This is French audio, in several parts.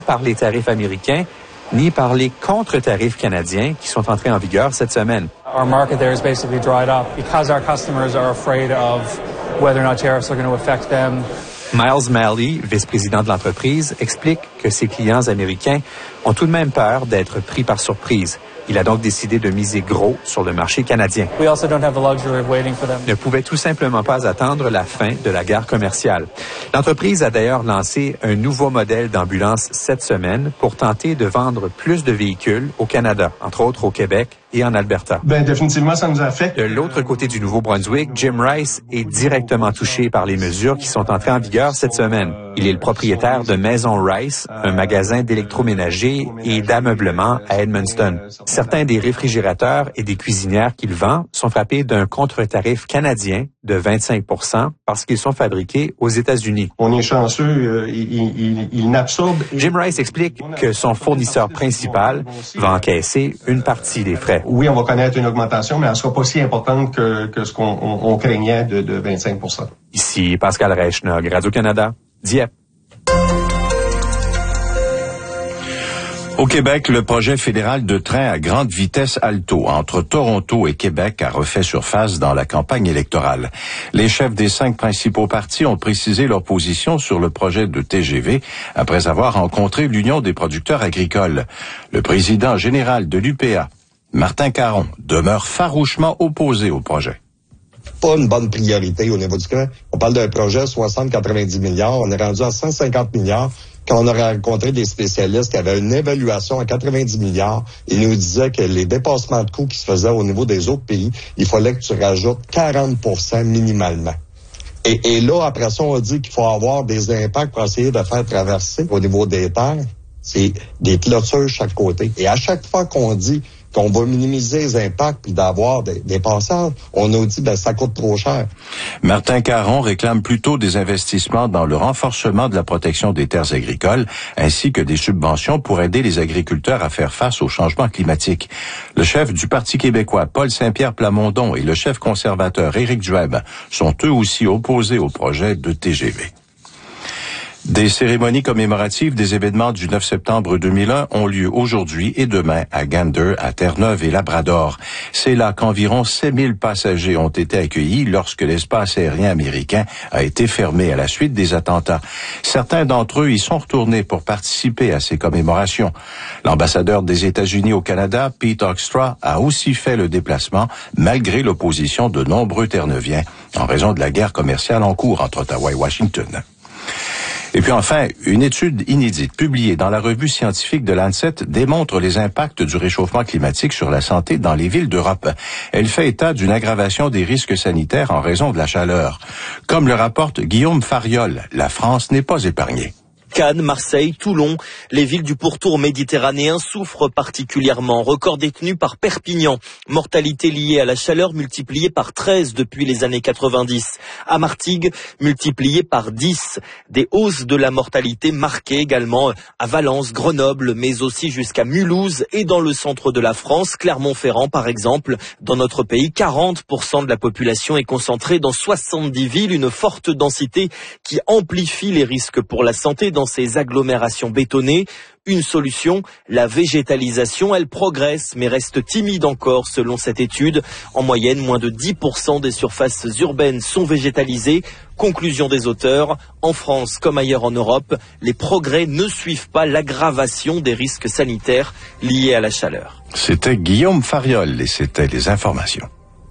par les tarifs américains, ni par les contre-tarifs canadiens qui sont entrés en vigueur cette semaine. Our market there is basically dried up because our customers are afraid of whether or not tariffs are going to affect them. Miles Malley, vice-président de l'entreprise, explique que ses clients américains ont tout de même peur d'être pris par surprise. Il a donc décidé de miser gros sur le marché canadien. We also don't have the luxury of waiting for them. Ne pouvait tout simplement pas attendre la fin de la guerre commerciale. L'entreprise a d'ailleurs lancé un nouveau modèle d'ambulance cette semaine pour tenter de vendre plus de véhicules au Canada, entre autres au Québec et en Alberta. Définitivement, ça nous affecte. De l'autre côté du Nouveau-Brunswick, Jim Rice est directement touché par les mesures qui sont entrées en vigueur cette semaine. Il est le propriétaire de Maison Rice, un magasin d'électroménager et d'ameublement à Edmundston. Certains des réfrigérateurs et des cuisinières qu'il vend sont frappés d'un contre-tarif canadien de 25 % parce qu'ils sont fabriqués aux États-Unis. On est chanceux, il n'absorbe. Jim Rice explique que son fournisseur principal va encaisser une partie des frais. Oui, on va connaître une augmentation, mais elle ne sera pas si importante que ce qu'on craignait de 25 %. Ici Pascal Reichnog, Radio-Canada, Dieppe. Au Québec, le projet fédéral de train à grande vitesse Alto entre Toronto et Québec a refait surface dans la campagne électorale. Les chefs des 5 principaux partis ont précisé leur position sur le projet de TGV après avoir rencontré l'Union des producteurs agricoles. Le président général de l'UPA, Martin Caron, demeure farouchement opposé au projet. Pas une bonne priorité au niveau du train. On parle d'un projet 60-90 milliards. On est rendu à 150 milliards. Quand on a rencontré des spécialistes qui avaient une évaluation à 90 milliards, ils nous disaient que les dépassements de coûts qui se faisaient au niveau des autres pays, il fallait que tu rajoutes 40 % minimalement. Et là, après ça, on dit qu'il faut avoir des impacts pour essayer de faire traverser au niveau des terres. C'est des clôtures chaque côté. Et à chaque fois qu'on dit qu'on va minimiser les impacts puis d'avoir des passages, on nous dit ça coûte trop cher. Martin Caron réclame plutôt des investissements dans le renforcement de la protection des terres agricoles ainsi que des subventions pour aider les agriculteurs à faire face au changement climatique. Le chef du Parti québécois, Paul Saint-Pierre Plamondon, et le chef conservateur, Éric Duhaime, sont eux aussi opposés au projet de TGV. Des cérémonies commémoratives des événements du 9 septembre 2001 ont lieu aujourd'hui et demain à Gander, à Terre-Neuve et Labrador. C'est là qu'environ 7000 passagers ont été accueillis lorsque l'espace aérien américain a été fermé à la suite des attentats. Certains d'entre eux y sont retournés pour participer à ces commémorations. L'ambassadeur des États-Unis au Canada, Pete Hoekstra, a aussi fait le déplacement malgré l'opposition de nombreux Terre-Neuviens en raison de la guerre commerciale en cours entre Ottawa et Washington. Et puis enfin, une étude inédite publiée dans la revue scientifique de Lancet démontre les impacts du réchauffement climatique sur la santé dans les villes d'Europe. Elle fait état d'une aggravation des risques sanitaires en raison de la chaleur. Comme le rapporte Guillaume Fariol, la France n'est pas épargnée. Cannes, Marseille, Toulon, les villes du pourtour méditerranéen souffrent particulièrement. Record détenu par Perpignan. Mortalité liée à la chaleur multipliée par 13 depuis les années 90. À Martigues, multipliée par 10. Des hausses de la mortalité marquées également à Valence, Grenoble, mais aussi jusqu'à Mulhouse et dans le centre de la France, Clermont-Ferrand par exemple. Dans notre pays, 40% de la population est concentrée dans 70 villes, une forte densité qui amplifie les risques pour la santé dans ces agglomérations bétonnées. Une solution, la végétalisation, elle progresse mais reste timide encore selon cette étude. En moyenne, moins de 10% des surfaces urbaines sont végétalisées. Conclusion des auteurs, en France comme ailleurs en Europe, les progrès ne suivent pas l'aggravation des risques sanitaires liés à la chaleur. C'était Guillaume Fariol et c'était les informations.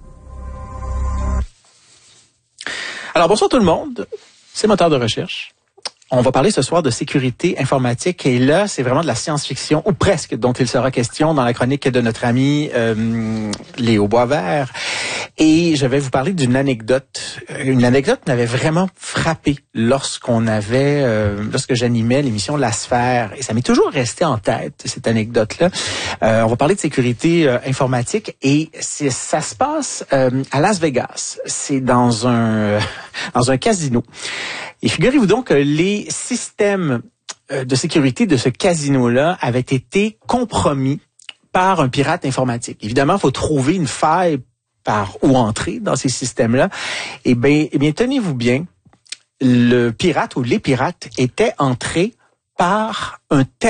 Alors bonsoir tout le monde, c'est Moteur de recherche. On va parler ce soir de sécurité informatique et là, c'est vraiment de la science-fiction, ou presque, dont il sera question dans la chronique de notre ami Léo Boisvert. Et je vais vous parler d'une anecdote. Une anecdote qui m'avait vraiment frappé lorsque j'animais l'émission La Sphère. Et ça m'est toujours resté en tête, cette anecdote-là. On va parler de sécurité informatique et ça se passe à Las Vegas. C'est dans un casino. Et figurez-vous donc que les systèmes de sécurité de ce casino-là avaient été compromis par un pirate informatique. Évidemment, il faut trouver une faille par où entrer dans ces systèmes-là. Eh bien, tenez-vous bien, le pirate ou les pirates étaient entrés par un